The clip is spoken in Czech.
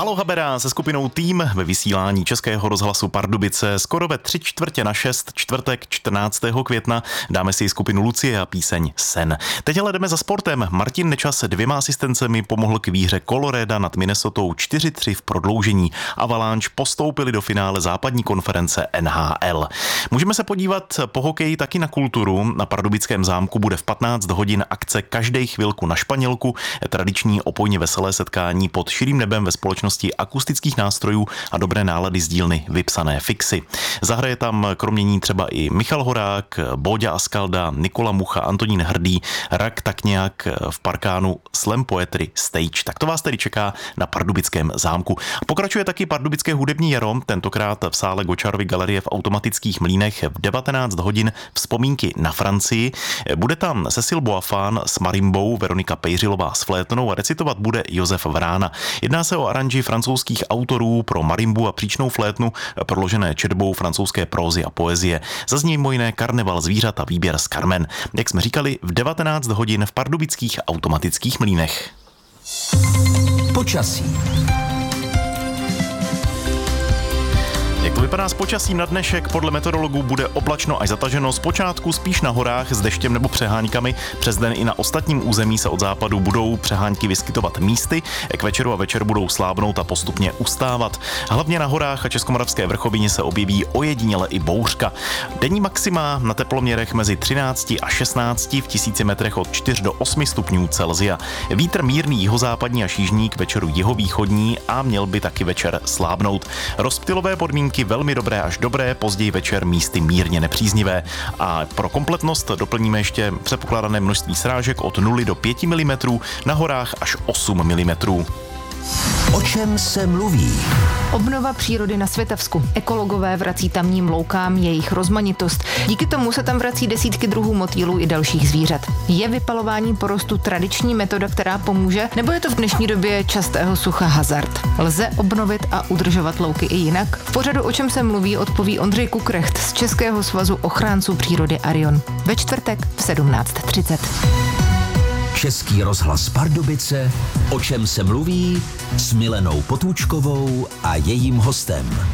Palo Habera se skupinou Tým ve vysílání Českého rozhlasu Pardubice skoro ve 5:45, čtvrtek 14. května. Dáme si skupinu Lucie a píseň Sen. Teď ale jdeme za sportem. Martin Nečas 2 asistencemi pomohl k výhře Colorada nad Minnesotou 4-3 v prodloužení. Avalanche postoupili do finále západní konference NHL. Můžeme se podívat po hokeji taky na kulturu. Na Pardubickém zámku bude v 15 hodin akce Každej chvilku na španělku. Tradiční opojně veselé setkání pod širým nebem ve společnosti akustických nástrojů a dobré nálady z dílny Vypsané fixy. Zahraje tam kromě ní třeba i Michal Horák, Bóďa Askalda, Nikola Mucha, Antonín Hrdý, Rak tak nějak v parkánu Slam Poetry Stage. Tak to vás tedy čeká na Pardubickém zámku. Pokračuje taky pardubické hudební jaro, tentokrát v sále Gočarovy galerie v Automatických mlýnech v 19 hodin vzpomínky na Francii. Bude tam Cecil Boafán s marimbou, Veronika Pejřilová s flétnou a recitovat bude Josef Vrána. Jedná se o aranži francouzských autorů pro marimbu a příčnou flétnu, proložené četbou francouzské prózy a poezie. Zazní mimo jiné Karneval zvířat a výběr z Carmen. Jak jsme říkali, v 19 hodin v pardubických Automatických mlýnech. Počasí. Jak to vypadá s počasím na dnešek? Podle meteorologů bude oblačno až zataženo, zpočátku spíš na horách s deštěm nebo přeháňkami. Přes den i na ostatním území se od západu budou přeháňky vyskytovat místy. K večeru a večer budou slábnout a postupně ustávat. Hlavně na horách a Českomoravské vrchovině se objeví ojediněle i bouřka. Denní maxima na teploměrech mezi 13 a 16, v 1000 metrech od 4 do 8 stupňů Celsia. Vítr mírný jihozápadní až jižní, k večeru jihovýchodní a měl by taky večer slábnout. Rozptylové podmínky velmi dobré až dobré, později večer místy mírně nepříznivé. A pro kompletnost doplníme ještě předpokládané množství srážek od 0 do 5 mm, na horách až 8 mm. O čem se mluví? Obnova přírody na Světavsku. Ekologové vrací tamním loukám jejich rozmanitost. Díky tomu se tam vrací desítky druhů motýlů i dalších zvířat. Je vypalování porostu tradiční metoda, která pomůže, nebo je to v dnešní době častého sucha hazard? Lze obnovit a udržovat louky i jinak? V pořadu O čem se mluví odpoví Ondřej Kukrecht z Českého svazu ochránců přírody Arion. Ve čtvrtek v 17:30. Český rozhlas Pardubice, o čem se mluví, s Milenou Potůčkovou a jejím hostem.